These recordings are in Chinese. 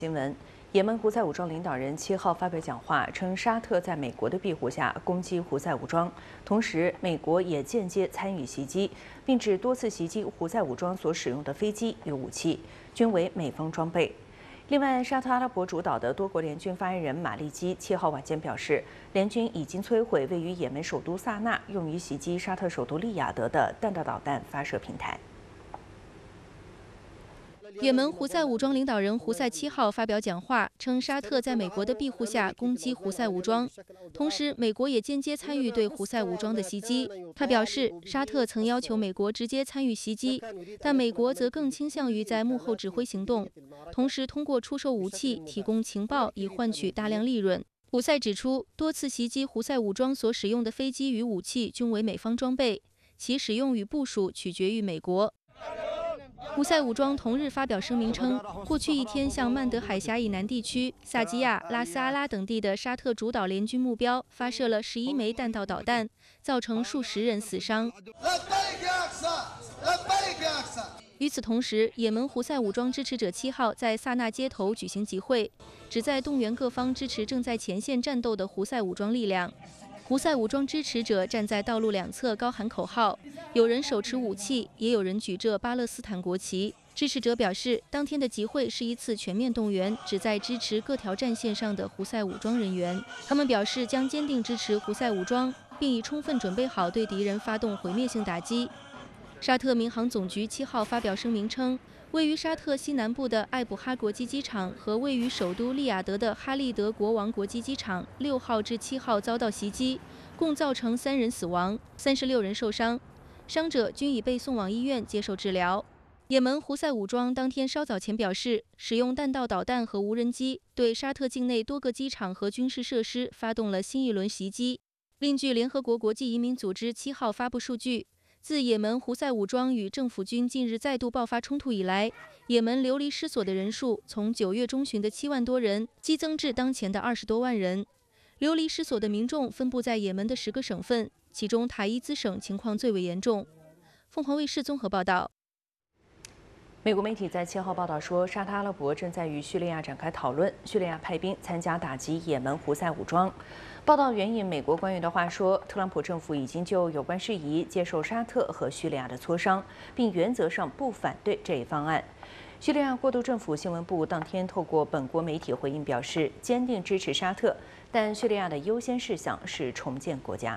新闻：也门胡塞武装领导人7号发表讲话，称沙特在美国的庇护下攻击胡塞武装，同时美国也间接参与袭击，并指多次袭击胡塞武装所使用的飞机与武器均为美方装备。另外，沙特阿拉伯主导的多国联军发言人马利基7号晚间表示，联军已经摧毁位于也门首都萨那用于袭击沙特首都利雅得的弹道导弹发射平台。 也门胡塞武装领导人胡塞7号发表讲话，称沙特在美国的庇护下攻击胡塞武装，同时美国也间接参与对胡塞武装的袭击。他表示，沙特曾要求美国直接参与袭击，但美国则更倾向于在幕后指挥行动，同时通过出售武器、提供情报以换取大量利润。胡塞指出，多次袭击胡塞武装所使用的飞机与武器均为美方装备，其使用与部署取决于美国。 胡塞武装同日发表声明称，过去一天向曼德海峡以南地区、萨基亚、拉斯阿拉等地的沙特主导联军目标发射了11枚弹道导弹，造成数十人死伤。与此同时，也门胡塞武装支持者7号在萨那街头举行集会，旨在动员各方支持正在前线战斗的胡塞武装力量。 胡塞武装支持者站在道路两侧高喊口号，有人手持武器，也有人举着巴勒斯坦国旗。支持者表示，当天的集会是一次全面动员，旨在支持各条战线上的胡塞武装人员。他们表示将坚定支持胡塞武装，并已充分准备好对敌人发动毁灭性打击。沙特民航总局7号发表声明称， 位于沙特西南部的艾卜哈国际机场和位于首都利雅得的哈利德国王国际机场6号至7号遭到袭击，共造成3人死亡，36人受伤，伤者均已被送往医院接受治疗。也门胡塞武装当天稍早前表示，使用弹道导弹和无人机对沙特境内多个机场和军事设施发动了新一轮袭击。另据联合国国际移民组织7号发布数据， 自也门胡塞武装与政府军近日再度爆发冲突以来，也门流离失所的人数从9月中旬的7万多人激增至当前的20多万人。流离失所的民众分布在也门的10个省份，其中塔伊兹省情况最为严重。凤凰卫视综合报道。 美国媒体在7号报道说，沙特阿拉伯正在与叙利亚展开讨论，叙利亚派兵参加打击也门胡塞武装。报道援引美国官员的话说，特朗普政府已经就有关事宜接受沙特和叙利亚的磋商，并原则上不反对这一方案。叙利亚过渡政府新闻部当天透过本国媒体回应表示，坚定支持沙特，但叙利亚的优先事项是重建国家。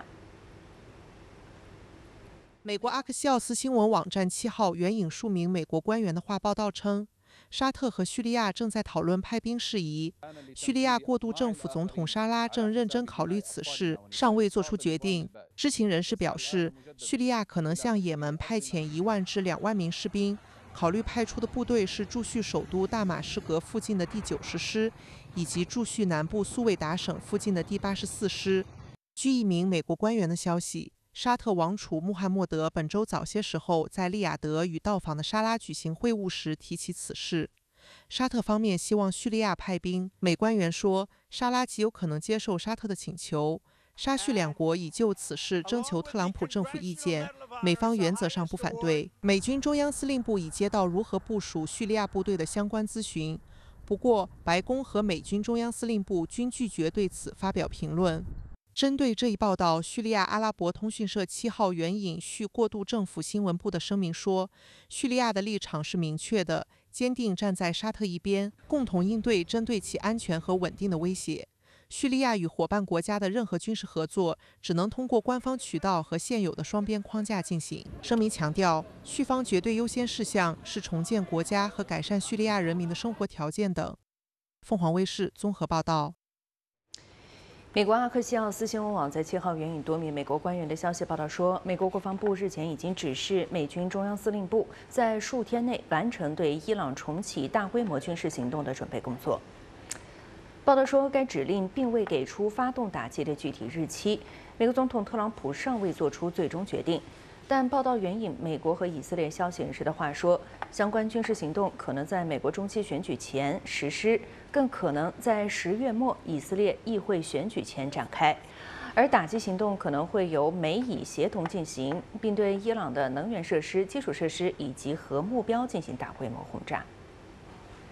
美国阿克西奥斯新闻网站7号援引数名美国官员的话报道称，沙特和叙利亚正在讨论派兵事宜。叙利亚过渡政府总统沙拉正认真考虑此事，尚未做出决定。知情人士表示，叙利亚可能向也门派遣1万至2万名士兵，考虑派出的部队是驻叙首都大马士革附近的第90师，以及驻叙南部苏韦达省附近的第84师。据一名美国官员的消息， 沙特王储穆罕默德本周早些时候在利雅得与到访的沙拉举行会晤时提起此事。沙特方面希望叙利亚派兵。美官员说，沙拉极有可能接受沙特的请求。沙叙两国已就此事征求特朗普政府意见，美方原则上不反对。美军中央司令部已接到如何部署叙利亚部队的相关咨询，不过白宫和美军中央司令部均拒绝对此发表评论。 针对这一报道，叙利亚阿拉伯通讯社7号援引叙过渡政府新闻部的声明说，叙利亚的立场是明确的，坚定站在沙特一边，共同应对针对其安全和稳定的威胁。叙利亚与伙伴国家的任何军事合作只能通过官方渠道和现有的双边框架进行。声明强调，叙方绝对优先事项是重建国家和改善叙利亚人民的生活条件等。凤凰卫视综合报道。 美国阿克西奥斯新闻网在7号援引多名美国官员的消息报道说，美国国防部日前已经指示美军中央司令部在数天内完成对伊朗重启大规模军事行动的准备工作。报道说，该指令并未给出发动打击的具体日期，美国总统特朗普尚未做出最终决定。 但报道援引美国和以色列消息人士的话说，相关军事行动可能在美国中期选举前实施，更可能在10月末以色列议会选举前展开。而打击行动可能会由美以协同进行，并对伊朗的能源设施、基础设施以及核目标进行大规模轰炸。